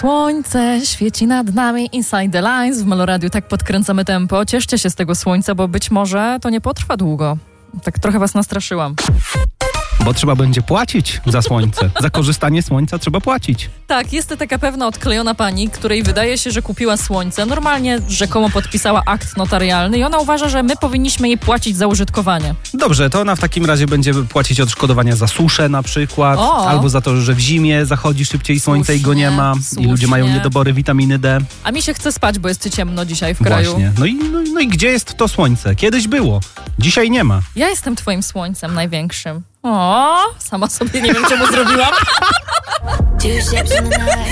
Słońce świeci nad nami, Inside the Lines w Meloradiu, tak podkręcamy tempo. Cieszcie się z tego słońca, bo być może to nie potrwa długo. Tak trochę was nastraszyłam. Bo trzeba będzie płacić za słońce. Za korzystanie z słońca trzeba płacić. Tak, jest to taka pewna odklejona pani, której wydaje się, że kupiła słońce. Normalnie rzekomo podpisała akt notarialny i ona uważa, że my powinniśmy jej płacić za użytkowanie. Dobrze, to ona w takim razie będzie płacić odszkodowania za suszę na przykład, albo za to, że w zimie zachodzi szybciej słońce i go nie ma i ludzie mają niedobory witaminy D. A mi się chce spać, bo jest ciemno dzisiaj w kraju. Właśnie. No i gdzie jest to słońce? Kiedyś było, dzisiaj nie ma. Ja jestem twoim słońcem największym. O, sama sobie nie wiem, czemu zrobiłam. 2 ships in the night.